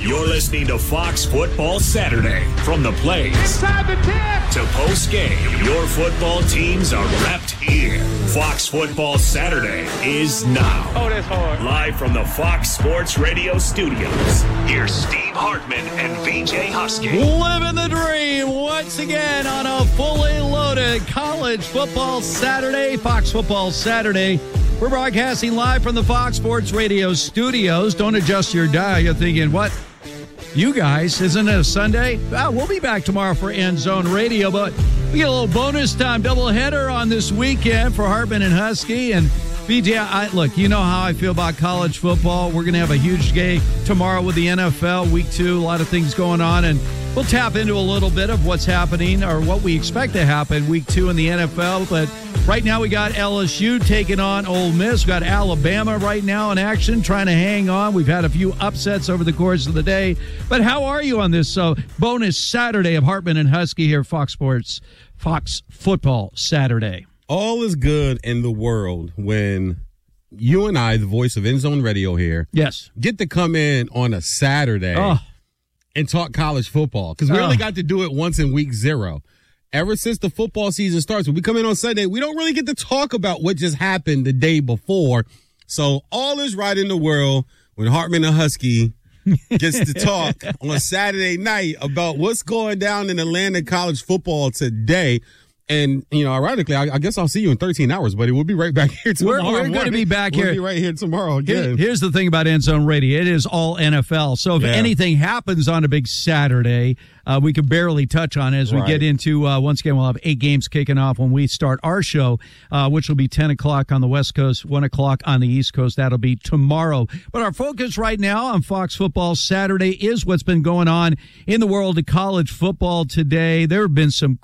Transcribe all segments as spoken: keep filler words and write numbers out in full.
You're listening to Fox Football Saturday. From the plays Inside the ten to post-game, your football teams are repped here. Fox Football Saturday is now. Oh, that's hard. Live from the Fox Sports Radio studios. Here's Steve Hartman and V J Husky. Living the dream once again on a fully loaded college football Saturday. Fox Football Saturday. We're broadcasting live from the Fox Sports Radio studios. Don't adjust your dial. You're thinking, what? You guys, isn't it a Sunday? Well, we'll be back tomorrow for End Zone Radio, but we get a little bonus time doubleheader on this weekend for Hartman and Husky. And B J, I, look, you know how I feel about college football. We're going to have a huge day tomorrow with the N F L, week two, a lot of things going on, and we'll tap into a little bit of what's happening or what we expect to happen week two in the N F L. But right now we got L S U taking on Ole Miss. We got Alabama right now in action, trying to hang on. We've had a few upsets over the course of the day. But how are you on this uh, bonus Saturday of Hartman and Husky here, Fox Sports, Fox Football Saturday? All is good in the world when you and I, the voice of End Zone Radio here, yes, get to come in on a Saturday oh. and talk college football. Because we oh. only got to do it once in week zero. Ever since the football season starts, when we come in on Sunday, we don't really get to talk about what just happened the day before. So all is right in the world when Hartman and Husky gets to talk on Saturday night about what's going down in Atlanta college football today. And, you know, ironically, I, I guess I'll see you in thirteen hours, buddy. We'll be right back here tomorrow. We're, we're going to be back we'll here. We'll be right here tomorrow again. Here, here's the thing about End Zone Radio. It is all N F L. So if Yeah. anything happens on a big Saturday, uh, we can barely touch on it as we Right. get into, uh, once again, we'll have eight games kicking off when we start our show, uh, which will be ten o'clock on the West Coast, one o'clock on the East Coast. That'll be tomorrow. But our focus right now on Fox Football Saturday is what's been going on in the world of college football today. There have been some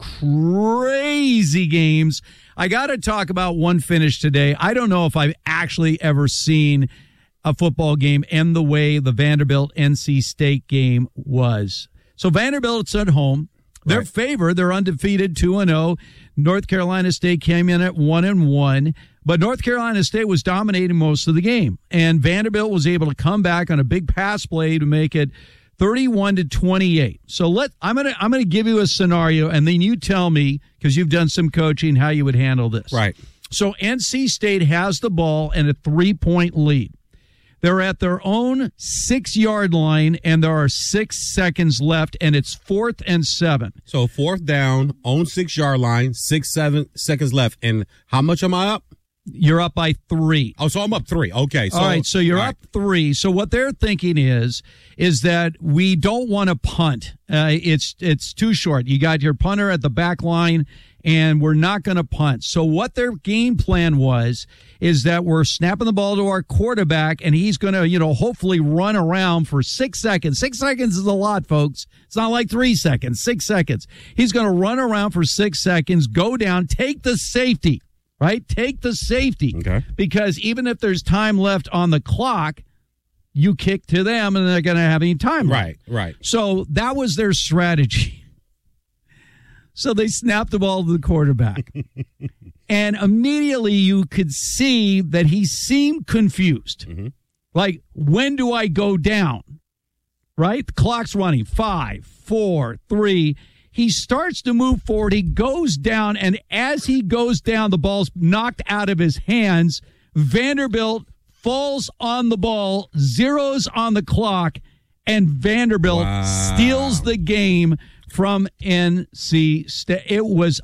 crazy games. I got to talk about one finish today. I don't know if I've actually ever seen a football game end the way the Vanderbilt-N C State game was. So Vanderbilt's at home. They're Right. favored. They're undefeated, two and oh. North Carolina State came in at one and one. But North Carolina State was dominating most of the game. And Vanderbilt was able to come back on a big pass play to make it thirty-one to twenty-eight. So let I'm gonna I'm gonna give you a scenario, and then you tell me, because you've done some coaching, how you would handle this. Right. So N C State has the ball and a three-point lead. They're at their own six-yard line, and there are six seconds left, and it's fourth and seven. So fourth down, on six-yard line, six, seven seconds left. And how much am I up? You're up by three. Oh, so I'm up three. Okay. So, all right, so you're all up three. So what they're thinking is, is that we don't want to punt. Uh, it's it's too short. You got your punter at the back line, and we're not going to punt. So what their game plan was is that we're snapping the ball to our quarterback, and he's going to, you know, hopefully run around for six seconds. Six seconds is a lot, folks. It's not like three seconds. Six seconds. He's going to run around for six seconds, go down, take the safety. Right? Take the safety. Okay. Because even if there's time left on the clock, you kick to them and they're going to have any time left. Right, right. So that was their strategy. So they snapped the ball to the quarterback. And immediately you could see that he seemed confused. Mm-hmm. Like, when do I go down? Right? The clock's running. Five, four, three. He starts to move forward. He goes down, and as he goes down, the ball's knocked out of his hands. Vanderbilt falls on the ball, zeros on the clock, and Vanderbilt Wow. steals the game from N C State. It was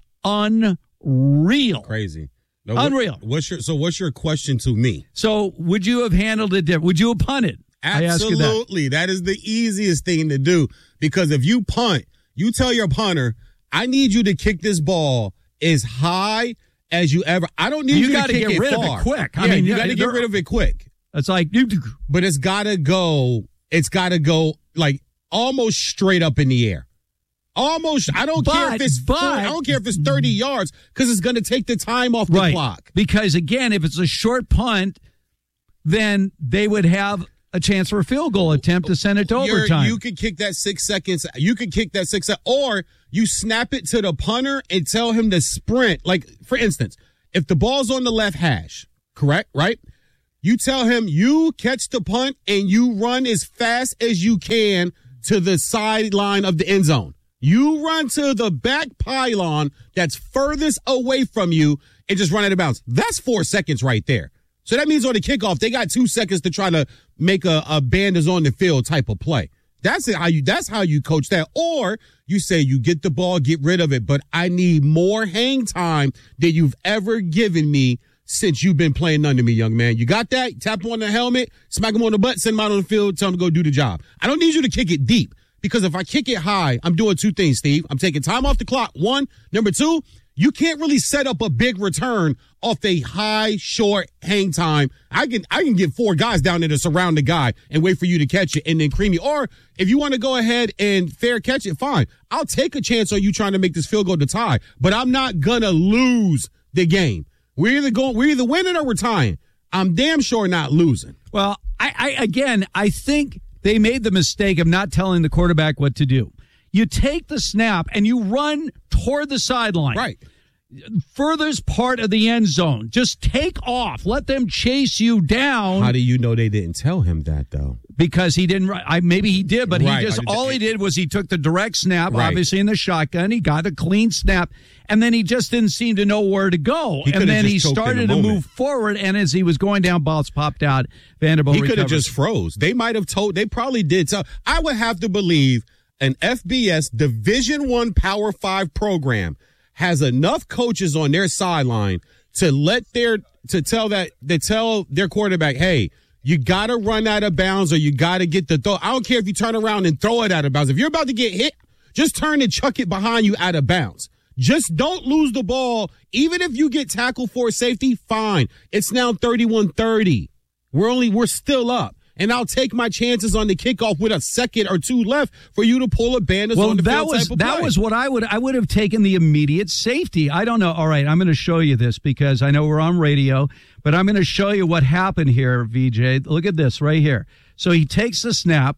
unreal. Crazy. No, what- Unreal. What's your so? What's your question to me? So would you have handled it different? Would you have punted? I ask you that. Absolutely. That is the easiest thing to do, because if you punt, you tell your punter, I need you to kick this ball as high as you ever. I don't need You you, gotta to kick get it rid of it far. quick. I Yeah, mean, you yeah, got to get they're- rid of it quick. It's like, But it's got to go. It's got to go like almost straight up in the air. Almost. I don't But- care if it's. but- four, I don't care if it's thirty yards, because it's going to take the time off the right. clock. Because again, if it's a short punt, then they would have a chance for a field goal attempt to send it to You're- overtime. You could kick that six seconds. You could kick that six seconds, or you snap it to the punter and tell him to sprint. Like, for instance, if the ball's on the left hash, correct, right? You tell him you catch the punt and you run as fast as you can to the sideline of the end zone. You run to the back pylon that's furthest away from you and just run out of bounds. That's four seconds right there. So that means on the kickoff, they got two seconds to try to make a, a band is on the field type of play. That's how you, that's how you coach that. Or you say you get the ball, get rid of it, but I need more hang time than you've ever given me since you've been playing under me, young man. You got that? Tap him on the helmet, smack him on the butt, send him out on the field, tell him to go do the job. I don't need you to kick it deep, because if I kick it high, I'm doing two things, Steve. I'm taking time off the clock, one. Number two, you can't really set up a big return off a high, short hang time. I can I can get four guys down there to surround the guy and wait for you to catch it and then cream you. Or if you want to go ahead and fair catch it, fine. I'll take a chance on you trying to make this field goal to tie, but I'm not going to lose the game. We're either going, we're either winning or we're tying. I'm damn sure not losing. Well, I, I again, I think they made the mistake of not telling the quarterback what to do. You take the snap and you run toward the sideline. Right. Furthest part of the end zone. Just take off. Let them chase you down. How do you know they didn't tell him that, though? Because he didn't. I maybe he did, but right. he just all he did was he took the direct snap, right. obviously in the shotgun. He got a clean snap, and then he just didn't seem to know where to go. He and then he just started to moment. move forward, and as he was going down, balls popped out. Vanderbilt. He could have recovers. just froze. They might have told. They probably did. So I would have to believe an F B S Division One Power Five program has enough coaches on their sideline to let their to tell that to tell their quarterback, hey, you got to run out of bounds or you got to get the throw. I don't care if you turn around and throw it out of bounds. If you're about to get hit, just turn and chuck it behind you out of bounds. Just don't lose the ball. Even if you get tackled for safety, fine. It's now thirty-one thirty. We're only we're still up. And I'll take my chances on the kickoff with a second or two left for you to pull a band well, on the that field was type of that play. was what I would I would have taken the immediate safety. I don't know. All right, I'm going to show you this because I know we're on radio, but I'm going to show you what happened here, V J. Look at this right here. So he takes the snap.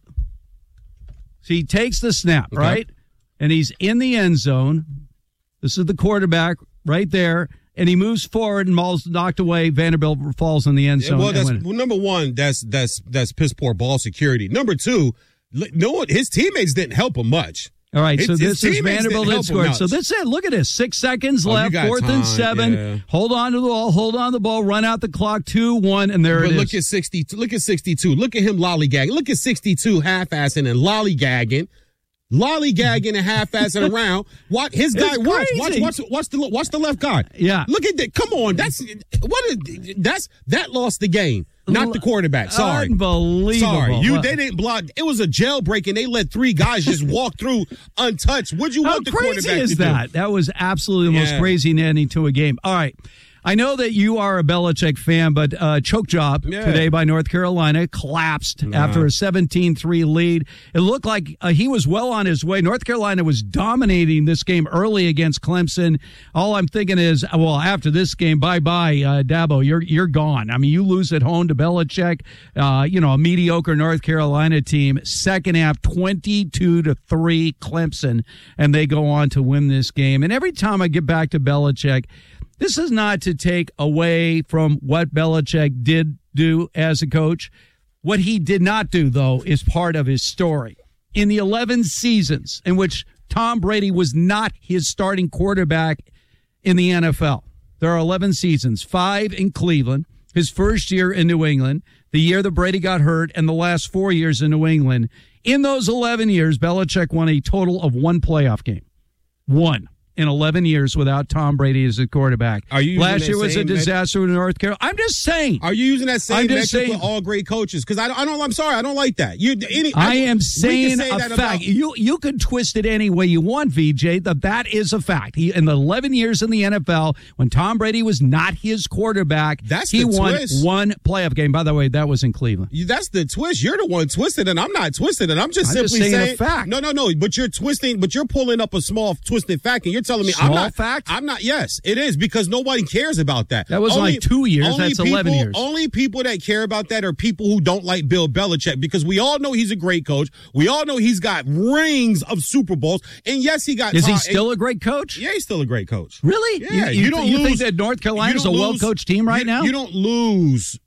So he takes the snap, Okay. right? And he's in the end zone. This is the quarterback right there. And he moves forward and ball's knocked away. Vanderbilt falls in the end zone. Yeah, well, that's and well, number one. That's that's that's piss poor ball security. Number two, no, his teammates didn't help him much. All right, His- so his this is teammates Vanderbilt didn't had help him scored. So much. this is it. Look at this. Six seconds Oh, you left. got Fourth time, and seven. yeah. Hold on to the ball. Hold on to the ball. Run out the clock. Two, one, and there But it is. look at sixty. Look at sixty-two. Look at him lollygagging. Look at sixty-two half-assing and lollygagging. Lollygagging and half-assing around. What his guy? It's Watch, watch, crazy. watch, watch the watch the left guy. Yeah. Look at that. Come on. That's what. Is, that's that lost the game. Not the quarterback. Sorry. Unbelievable. Sorry. You Well, they didn't block. It was a jailbreak and they let three guys just walk through untouched. What'd you How want the crazy quarterback is to that? do? That was absolutely the most Yeah. crazy ending to a game. All right. I know that you are a Belichick fan, but uh, choke job Yeah. today by North Carolina collapsed Nah. after a seventeen three lead. It looked like uh, he was well on his way. North Carolina was dominating this game early against Clemson. All I'm thinking is, well, after this game, bye-bye, uh, Dabo, you're you're gone. I mean, you lose at home to Belichick, uh, you know, a mediocre North Carolina team. Second half, twenty-two to three Clemson, and they go on to win this game. And every time I get back to Belichick, this is not to take away from what Belichick did do as a coach. What he did not do, though, is part of his story. In the eleven seasons in which Tom Brady was not his starting quarterback in the N F L, there are eleven seasons, five in Cleveland, his first year in New England, the year that Brady got hurt, and the last four years in New England. In those eleven years, Belichick won a total of one playoff game. One. In eleven years without Tom Brady as a quarterback. Are you using Last that year was a same met- disaster with North Carolina. I'm just saying. Are you using that same I'm metric just saying- with all great coaches? Because I, don't- I don't. I'm sorry. I don't like that. You. Any, I am we can saying say a that fact. about- you you can twist it any way you want, V J. That that is a fact. He in the eleven years in the N F L, when Tom Brady was not his quarterback, That's he the won twist. one playoff game. By the way, that was in Cleveland. You- That's the twist. You're the one twisted, and I'm not twisted, and I'm just I'm just simply saying a saying fact. No, no, no. But you're twisting. But you're pulling up a small twisted fact, and you're telling me I'm Small not. fact? I'm not. Yes, it is because nobody cares about that. That was Only- like two years. only That's eleven people- years. Only people that care about that are people who don't like Bill Belichick because we all know he's a great coach. We all know he's got rings of Super Bowls, and yes, he got. Is he Tom- still a great coach? Yeah, he's still a great coach. Really? Yeah, you, you don't you lose- think that North You Carolina's a don't lose- well-coached team right you- now? You don't lose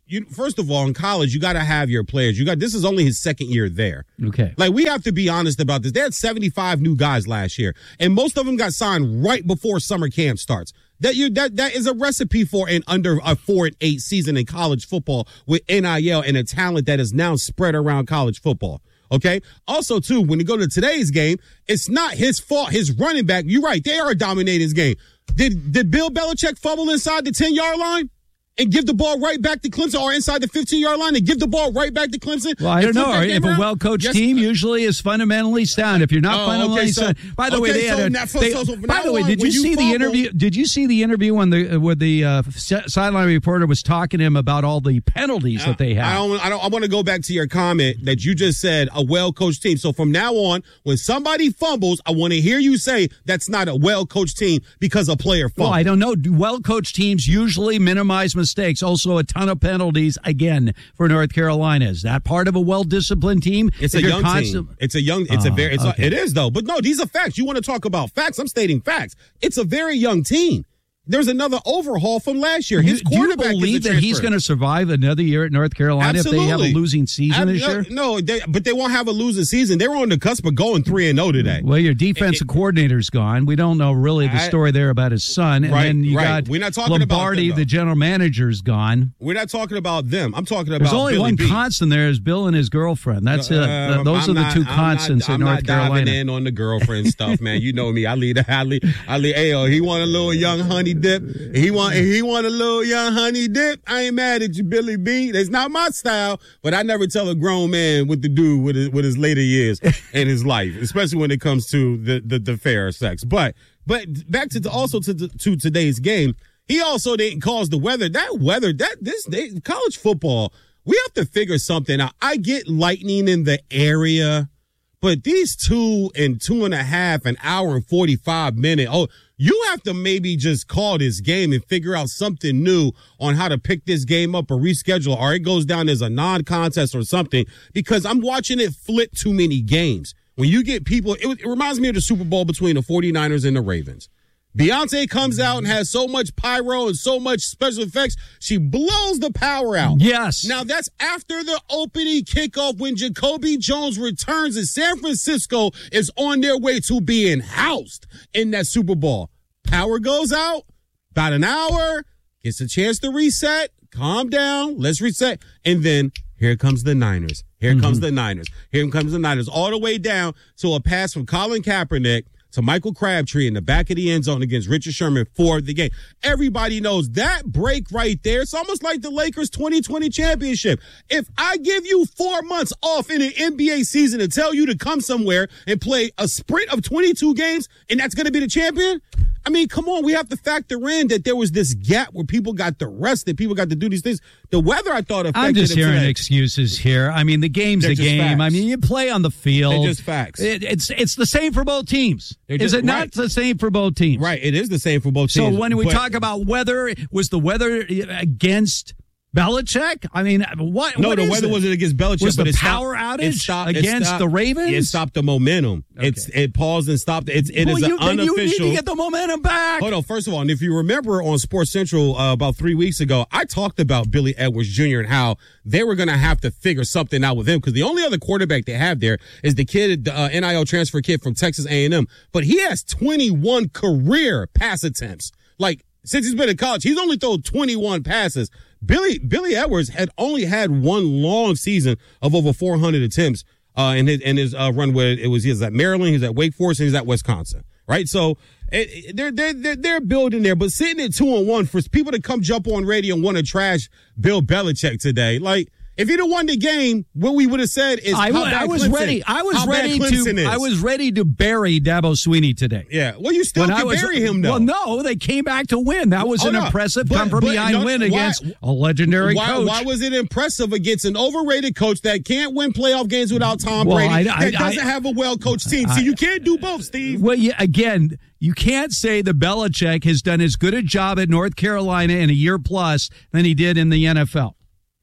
you first of all, in college, you got to have your players. You got this is only his second year there. Okay. Like, we have to be honest about this. They had seventy-five new guys last year, and most of them got signed right before summer camp starts. That you that that is a recipe for an under a four and eight season in college football with N I L and a talent that is now spread around college football. Okay. Also, too, when you go to today's game, it's not his fault. His running back, you're right, they are dominating his game. Did did Bill Belichick fumble inside the ten-yard line and give the ball right back to Clemson, or inside the fifteen-yard line and give the ball right back to Clemson? Well, I don't know. If a well-coached yes. team usually is fundamentally sound. If you're not oh, fundamentally okay, so, sound, by the okay, way, they so had. A, now, so, they, so, so by the way, on, did you see fumble, the interview? Did you see the interview when the where the uh, sideline reporter was talking to him about all the penalties uh, that they have? I don't. I don't. I want to go back to your comment that you just said a well-coached team. So from now on, when somebody fumbles, I want to hear you say that's not a well-coached team because a player fumbled. Well, I don't know. Well-coached teams usually minimize mistakes. Also, a ton of penalties. Again, for North Carolina, is that part of a well-disciplined team? It's if a young constant- team. It's a young. It's uh, a very. It's okay. a, it is though. But no, these are facts. You want to talk about facts? I'm stating facts. It's a very young team. There's another overhaul from last year. His do you, quarterback. Do you believe is a that he's going to survive another year at North Carolina Absolutely. if they have a losing season Ab- this year? No, they, but they won't have a losing season. They're on the cusp of going three and zero today. Well, your defensive it, coordinator's gone. We don't know really the story there about his son. And right, then you right. got We're not talking Lombardi, about them, the general manager's gone. We're not talking about them. I'm talking about. There's only Billy one B. constant there is Bill and his girlfriend. That's it. Uh, those I'm are the not, two I'm constants not, in I'm North not Carolina. diving in on the girlfriend stuff, man. You know me. I lead. I lead. I lead. Ayo, he want a little young honey dip. He want. He want a little young honey dip. I ain't mad at you, Billy B. That's not my style, but I never tell a grown man what to do with his, with his later years in his life, especially when it comes to the the, the fair sex. But but back to the, also to the, to today's game, he also didn't cause the weather. That weather, that this they, college football, we have to figure something out. I get lightning in the area, but these two and two and a half, an hour and forty-five minute. Oh. You have to maybe just call this game and figure out something new on how to pick this game up or reschedule, or it goes down as a non-contest or something, because I'm watching it flip too many games. When you get people, it, it reminds me of the Super Bowl between the forty-niners and the Ravens. Beyonce comes out and has so much pyro and so much special effects, she blows the power out. Yes. Now, that's after the opening kickoff when Jacoby Jones returns and San Francisco is on their way to being housed in that Super Bowl. Power goes out, about an hour, gets a chance to reset, calm down, let's reset, and then here comes the Niners. Here mm-hmm. comes the Niners. Here comes the Niners, all the way down to a pass from Colin Kaepernick to Michael Crabtree in the back of the end zone against Richard Sherman for the game. Everybody knows that break right there. It's almost like the Lakers twenty twenty championship. If I give you four months off in an N B A season and tell you to come somewhere and play a sprint of twenty-two games and that's going to be the champion, I mean, come on, we have to factor in that there was this gap where people got to rest, that people got to do these things. The weather, I thought, affected I'm just it hearing today. excuses here. I mean, the game's They're the just game. facts. I mean, you play on the field. They're just facts. It, it's it's the same for both teams. They're Is just- it not right. the same for both teams? Right, it is the same for both So teams. when we but- talk about weather, was the weather against Belichick? I mean, what? No, what the is weather it? wasn't against Belichick. Was but the it stopped- power outage it stopped, it against stopped- the Ravens? It stopped the momentum. Okay. It's It paused and stopped. It's, it well, is you, an then you unofficial. need to get the momentum back. Hold on. First of all, and if you remember on Sports Central uh, about three weeks ago, I talked about Billy Edwards Junior and how they were going to have to figure something out with him because the only other quarterback they have there is the kid, the uh, N I L transfer kid from Texas A and M. But he has twenty-one career pass attempts. Like, since he's been in college, he's only thrown twenty-one passes. Billy Billy Edwards had only had one long season of over four hundred attempts uh, in his in his uh, run where it was he was at Maryland, he's at Wake Forest, and he's at Wisconsin. Right, so it, it, they're they're they're they're building there, but sitting at two and one for people to come jump on radio and want to trash Bill Belichick today, like. If he'd have won the game, what we would have said is I, how I bad was Clemson, ready. I was how ready bad to. Clemson is. I was ready to bury Dabo Swinney today. Yeah. Well, you still When can I was, bury him, though. Well, no, they came back to win. That was Oh, an no. impressive But- come from but behind no, win why- against a legendary why, coach. Why was it impressive against an overrated coach that can't win playoff games without Tom Well, Brady, I- I- that doesn't I- have a well-coached team? See, you can't do both, Steve. Well, yeah, again, you can't say that Belichick has done as good a job at North Carolina in a year plus than he did in the N F L.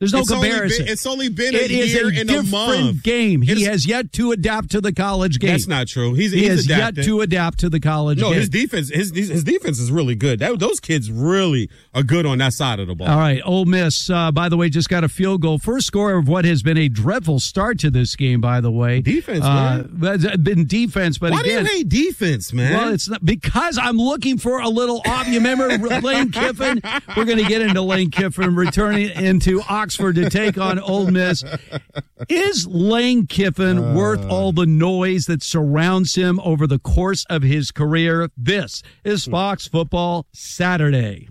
There's no it's comparison. Only been, it's only been a it year is a and a month. game. He it's, has yet to adapt to the college game. That's not true. He's, he he's has adapted. yet to adapt to the college no, game. No, his defense his his defense is really good. That, those kids really are good on that side of the ball. All right. Ole Miss, uh, by the way, just got a field goal. First score of what has been a dreadful start to this game, by the way. Defense, uh, man. It's been defense, but Why again. do you hate defense, man? Well, it's not because I'm looking for a little off. You remember Lane Kiffin? We're going to get into Lane Kiffin returning into Oxford to take on Ole Miss. Is Lane Kiffin uh, worth all the noise that surrounds him over the course of his career? This is Fox Football Saturday.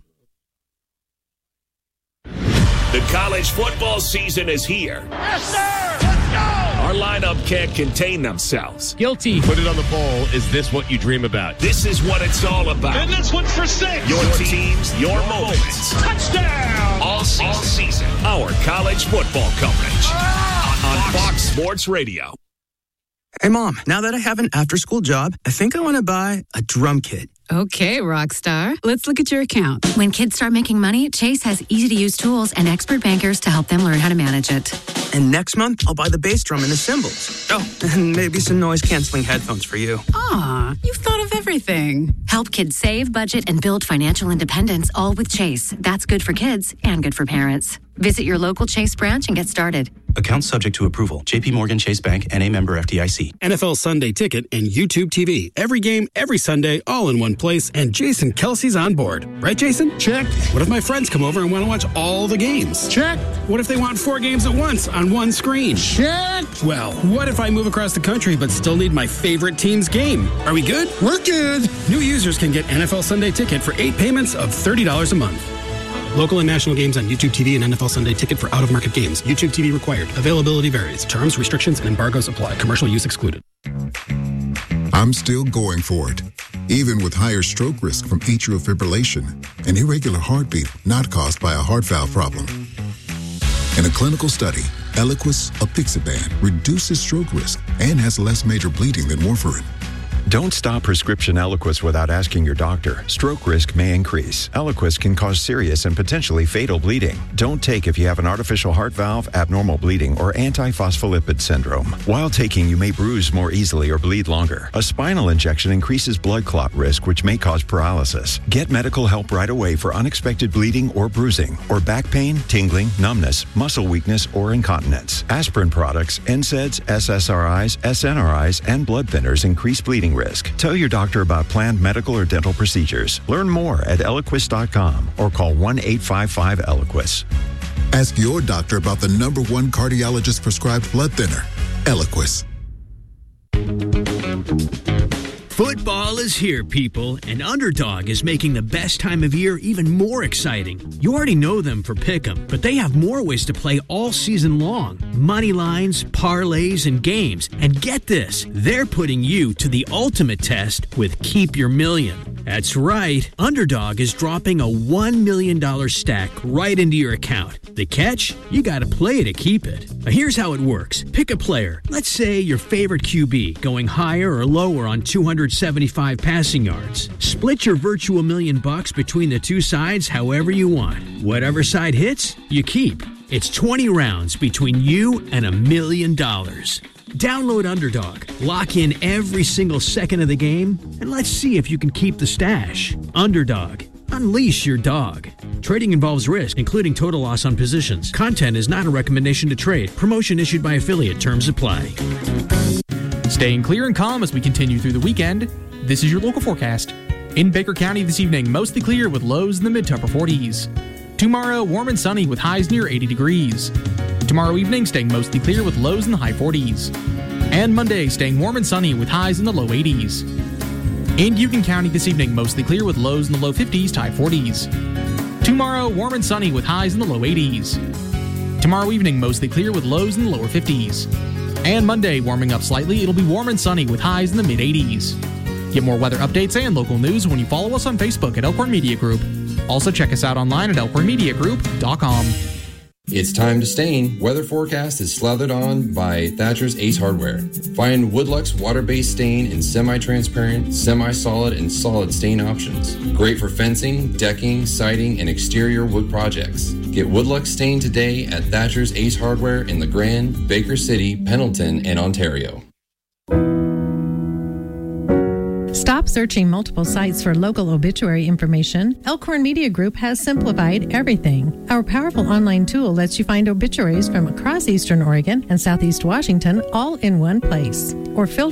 The college football season is here. Yes, sir! Let's go! Our lineup can't contain themselves. Guilty. Put it on the poll. Is this what you dream about? This is what it's all about. And this one's for six. Your teams, your moments. Touchdown! All season. All season. Our college football coverage ah! on Fox Sports Radio. Hey, Mom, now that I have an after-school job, I think I want to buy a drum kit. Okay, Rockstar. Let's look at your account. When kids start making money, Chase has easy-to-use tools and expert bankers to help them learn how to manage it. And next month, I'll buy the bass drum and the cymbals. Oh, and maybe some noise-canceling headphones for you. Aw, you've thought of everything. Help kids save, budget, and build financial independence, all with Chase. That's good for kids and good for parents. Visit your local Chase branch and get started. Account subject to approval. J P Morgan Chase Bank, N A member F D I C. N F L Sunday Ticket and YouTube T V. Every game, every Sunday, all in one place, and Jason Kelsey's on board. Right, Jason? Check. What if my friends come over and want to watch all the games? Check. What if they want four games at once on one screen? Check. Well, what if I move across the country but still need my favorite team's game? Are we good? We're good. New users can get N F L Sunday Ticket for eight payments of thirty dollars a month. Local and national games on YouTube T V and N F L Sunday Ticket for out-of-market games. YouTube T V required. Availability varies. Terms, restrictions, and embargoes apply. Commercial use excluded. I'm still going for it, even with higher stroke risk from atrial fibrillation, an irregular heartbeat not caused by a heart valve problem. In a clinical study, Eliquis apixaban reduces stroke risk and has less major bleeding than warfarin. Don't stop prescription Eliquis without asking your doctor. Stroke risk may increase. Eliquis can cause serious and potentially fatal bleeding. Don't take if you have an artificial heart valve, abnormal bleeding, or antiphospholipid syndrome. While taking, you may bruise more easily or bleed longer. A spinal injection increases blood clot risk, which may cause paralysis. Get medical help right away for unexpected bleeding or bruising, or back pain, tingling, numbness, muscle weakness, or incontinence. Aspirin products, N SAIDs, S S R Is, S N R Is, and blood thinners increase bleeding risk. Tell your doctor about planned medical or dental procedures. Learn more at Eliquis dot com or call one eight five five Eliquis. Ask your doctor about the number one cardiologist prescribed blood thinner, Eliquis. Football is here, people, and Underdog is making the best time of year even more exciting. You already know them for Pick'em, but they have more ways to play all season long. Money lines, parlays, and games. And get this, they're putting you to the ultimate test with Keep Your Million. That's right, Underdog is dropping a one million dollars stack right into your account. The catch? You gotta play to keep it. Now here's how it works. Pick a player. Let's say your favorite Q B, going higher or lower on two hundred seventy-five passing yards. Split your virtual million bucks between the two sides however you want. Whatever side hits, you keep. It's twenty rounds between you and a million dollars. Download Underdog, lock in every single second of the game, and let's see if you can keep the stash. Underdog. Unleash your dog. Trading involves risk, including total loss on positions. Content is not a recommendation to trade. Promotion issued by affiliate. Terms apply. Staying clear and calm as we continue through the weekend, this is your local forecast. In Baker County this evening, mostly clear with lows in the mid to upper forties. Tomorrow, warm and sunny with highs near eighty degrees. Tomorrow evening, staying mostly clear with lows in the high forties. And Monday, staying warm and sunny with highs in the low eighties. In Union County this evening, mostly clear with lows in the low fifties to high forties. Tomorrow, warm and sunny with highs in the low eighties. Tomorrow evening, mostly clear with lows in the lower fifties. And Monday, warming up slightly, it'll be warm and sunny with highs in the mid eighties. Get more weather updates and local news when you follow us on Facebook at Elkhorn Media Group. Also check us out online at elkhorn media group dot com. It's time to stain. Weather forecast is slathered on by Thatcher's Ace Hardware. Find Woodluck's water-based stain in semi-transparent, semi-solid, and solid stain options. Great for fencing, decking, siding, and exterior wood projects. Get Woodluck stain today at Thatcher's Ace Hardware in LeGrand, Baker City, Pendleton, and Ontario. Stop searching multiple sites for local obituary information. Elkhorn Media Group has simplified everything. Our powerful online tool lets you find obituaries from across Eastern Oregon and Southeast Washington all in one place, or filter